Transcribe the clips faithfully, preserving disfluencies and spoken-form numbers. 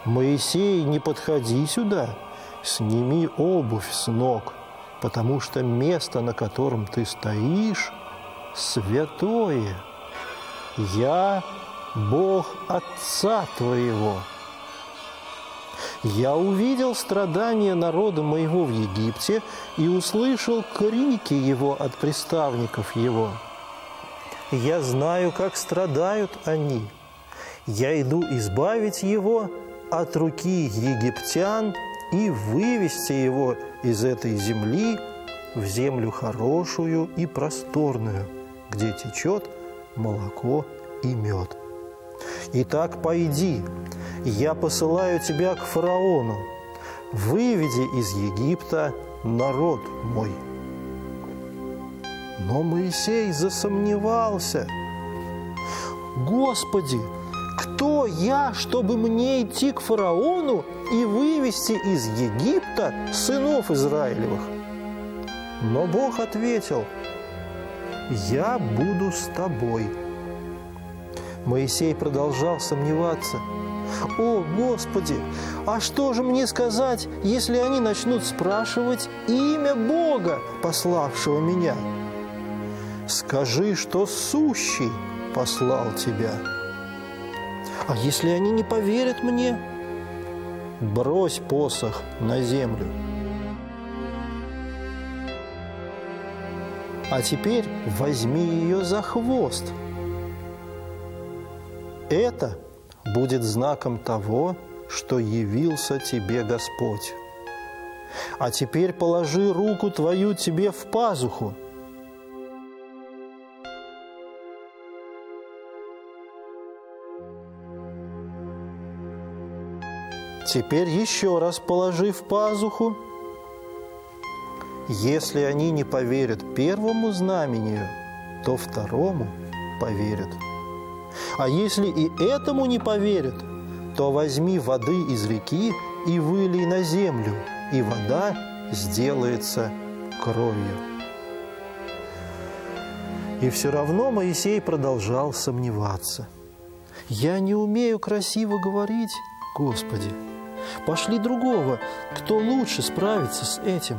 Моисей, не подходи сюда, сними обувь с ног, потому что место, на котором ты стоишь, святое. Я Бог отца твоего. Я увидел страдания народа моего в Египте и услышал крики его от приставников его. Я знаю, как страдают они. Я иду избавить его от руки египтян и вывести его из этой земли в землю хорошую и просторную, где течет молоко и мед. Итак, пойди, я посылаю тебя к фараону, выведи из Египта народ мой. Но Моисей засомневался. Господи, кто я, чтобы мне идти к фараону и вывести из Египта сынов Израилевых? Но Бог ответил: я буду с тобой. Моисей продолжал сомневаться. О, Господи, а что же мне сказать, если они начнут спрашивать имя Бога, пославшего меня? Скажи, что сущий послал тебя. А если они не поверят мне? Брось посох на землю. А теперь возьми ее за хвост. Это будет знаком того, что явился тебе Господь. А теперь положи руку твою тебе в пазуху. Теперь еще раз положи в пазуху. Если они не поверят первому знамению, то второму поверят. А если и этому не поверят, то возьми воды из реки и вылей на землю, и вода сделается кровью. И все равно Моисей продолжал сомневаться. «Я не умею красиво говорить, Господи. Пошли другого, кто лучше справится с этим».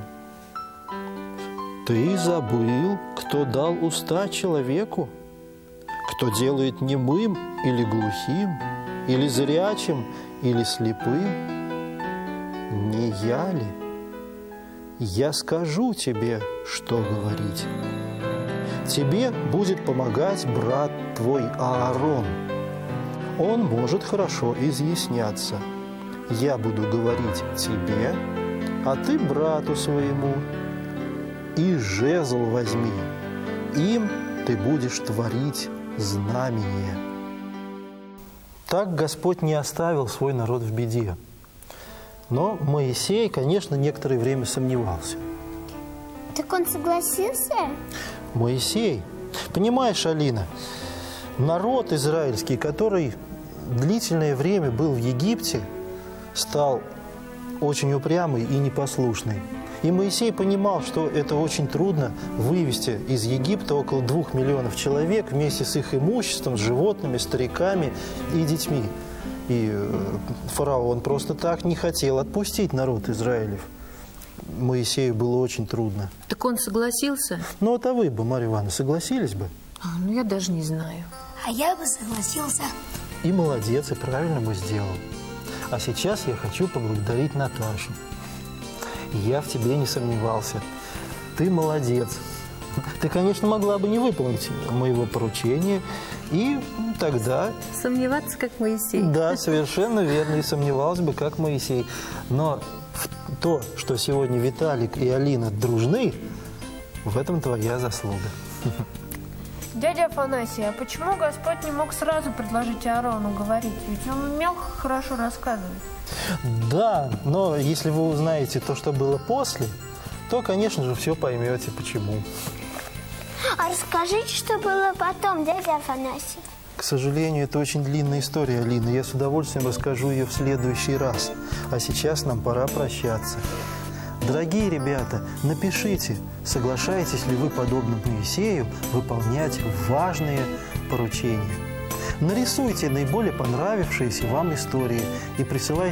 «Ты забыл, кто дал уста человеку? Кто делает немым или глухим, или зрячим, или слепым? Не я ли? Я скажу тебе, что говорить. Тебе будет помогать брат твой Аарон. Он может хорошо изъясняться. Я буду говорить тебе, а ты брату своему. И жезл возьми, им ты будешь творить знамение». Так Господь не оставил свой народ в беде. Но Моисей, конечно, некоторое время сомневался. Так он согласился? Моисей, понимаешь, Алина, народ израильский, который длительное время был в Египте, стал очень упрямый и непослушный. И Моисей понимал, что это очень трудно вывести из Египта около двух миллионов человек вместе с их имуществом, с животными, стариками и детьми. И фараон просто так не хотел отпустить народ Израилев. Моисею было очень трудно. Так он согласился? Ну, вот а вы бы, Марья Ивановна, согласились бы? А, ну, я даже не знаю. А я бы согласился. И молодец, и правильно бы сделал. А сейчас я хочу поблагодарить Наташу. Я в тебе не сомневался. Ты молодец. Ты, конечно, могла бы не выполнить моего поручения, и тогда... Сомневаться, как Моисей. Да, совершенно верно, и сомневалась бы, как Моисей. Но то, что сегодня Виталик и Алина дружны, в этом твоя заслуга. Дядя Афанасий, а почему Господь не мог сразу предложить Аарону говорить? Ведь он умел хорошо рассказывать. Да, но если вы узнаете то, что было после, то, конечно же, все поймете, почему. А расскажите, что было потом, дядя Афанасий. К сожалению, это очень длинная история, Алина. Я с удовольствием расскажу ее в следующий раз. А сейчас нам пора прощаться. Дорогие ребята, напишите, соглашаетесь ли вы, подобно Моисею, выполнять важные поручения. Нарисуйте наиболее понравившиеся вам истории и присылайте